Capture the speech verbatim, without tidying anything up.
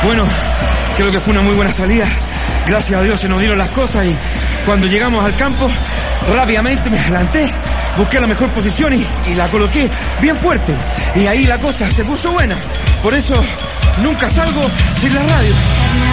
Bueno, creo que fue una muy buena salida. Gracias a Dios se nos dieron las cosas y cuando llegamos al campo, rápidamente me adelanté, busqué la mejor posición y, y la coloqué bien fuerte. Y ahí la cosa se puso buena. Por eso nunca salgo sin la radio.